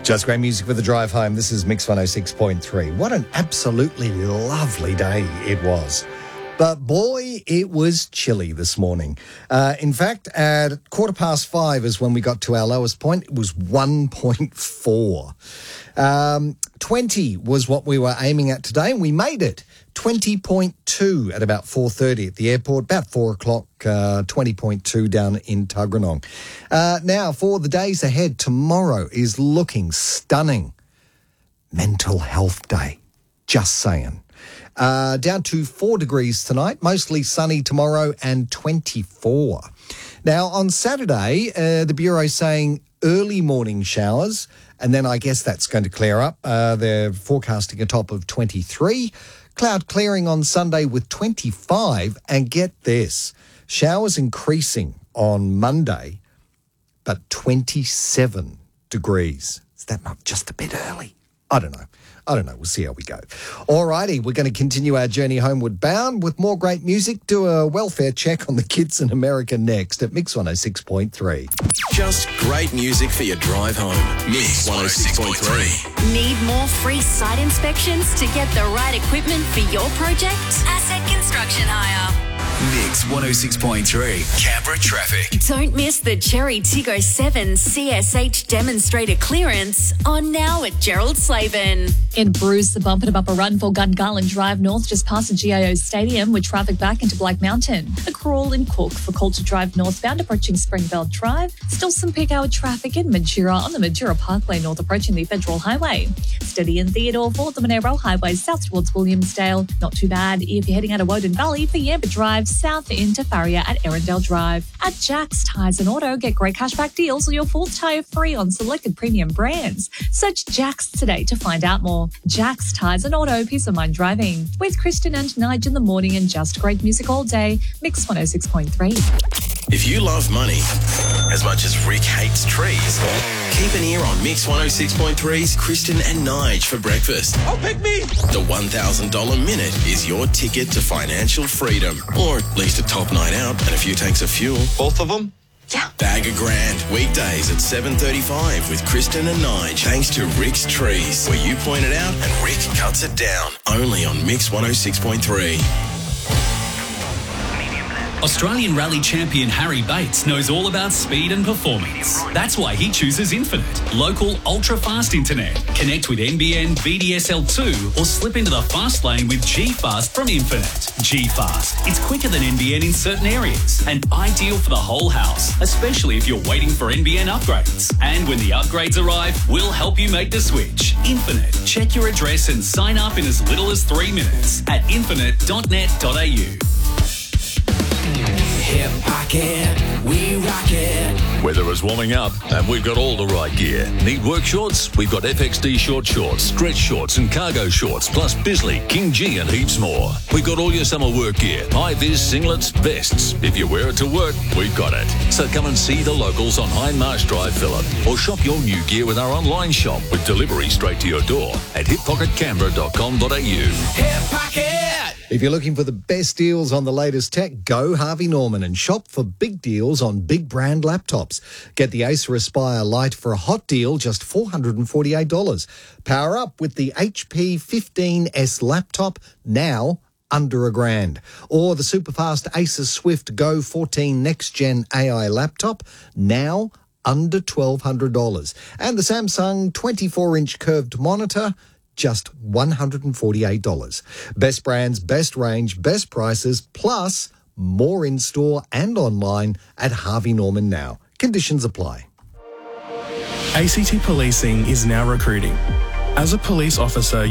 Just great music for the drive home. This is Mix 106.3. What an absolutely lovely day it was. But boy, it was chilly this morning. In fact, at 5:15 is when we got to our lowest point. It was 1.4. 20 was what we were aiming at today, and we made it. 20.2 at about 4:30 at the airport, about 4 o'clock, 20.2 down in Tuggeranong. Now, for the days ahead, tomorrow is looking stunning. Mental Health Day. Just saying. Down to 4 degrees tonight, mostly sunny tomorrow, and 24. Now, on Saturday, the Bureau's saying early morning showers, and then I guess that's going to clear up. They're forecasting a top of 23. Cloud clearing on Sunday with 25. And get this, showers increasing on Monday, but 27 degrees. Is that not just a bit early? I don't know. We'll see how we go. All righty, we're going to continue our journey homeward bound with more great music. Do a welfare check on the kids in America next at Mix 106.3. Just great music for your drive home. Mix 106.3. Need more free site inspections to get the right equipment for your project? Asset Construction Hire. Mix 106.3. Canberra traffic. Don't miss the Cherry Tiggo 7 CSH demonstrator clearance on now at Gerald Slavin. In Bruce, the bumper-to-bumper run for Gungarland Drive North just past the GIO Stadium with traffic back into Black Mountain. A crawl in Cook for Coulter Drive northbound approaching Springvale Drive. Still some peak hour traffic in Mandurah on the Mandurah Parkway north approaching the Federal Highway. Steady in Theodore for the Monero Highway south towards Williamsdale. Not too bad if you're heading out of Woden Valley for Yamba Drive south into Farrier at Erindale Drive. At Jack's Tyres and Auto, get great cashback deals or your fourth tyre free on selected premium brands. Search Jack's today to find out more. Jack's Tyres and Auto, peace of mind driving. With Kristen and Nige in the morning and just great music all day. Mix 106.3. If you love money as much as Rick hates trees, keep an ear on Mix 106.3's Kristen and Nige for breakfast. Oh, pick me! The $1,000 minute is your ticket to financial freedom, or at least a top night out and a few tanks of fuel. Both of them? Yeah. Bag a grand, weekdays at 7:35 with Kristen and Nige, thanks to Rick's Trees, where you point it out and Rick cuts it down. Only on Mix 106.3. Australian rally champion Harry Bates knows all about speed and performance. That's why he chooses Infinite, local ultra-fast internet. Connect with NBN VDSL2 or slip into the fast lane with G-Fast from Infinite. G-Fast, it's quicker than NBN in certain areas and ideal for the whole house, especially if you're waiting for NBN upgrades. And when the upgrades arrive, we'll help you make the switch. Infinite. Check your address and sign up in as little as 3 minutes at infinite.net.au. Hip pocket, we rock it. Weather is warming up and we've got all the right gear. Need work shorts? We've got FXD short shorts, stretch shorts and cargo shorts, plus Bisley, King G and heaps more. We've got all your summer work gear, high-vis singlets, vests. If you wear it to work, we've got it. So come and see the locals on Hindmarsh Drive, Phillip, or shop your new gear with our online shop with delivery straight to your door at hippocketcanberra.com.au. Hip pocket. If you're looking for the best deals on the latest tech, go Harvey Norman and shop for big deals on big brand laptops. Get the Acer Aspire Lite for a hot deal, just $448. Power up with the HP 15S laptop, now under $1,000. Or the superfast Acer Swift Go 14 Next Gen AI laptop, now under $1,200. And the Samsung 24-inch curved monitor, just $148. Best brands, best range, best prices, plus more in-store and online at Harvey Norman now. Conditions apply. ACT Policing is now recruiting. As a police officer,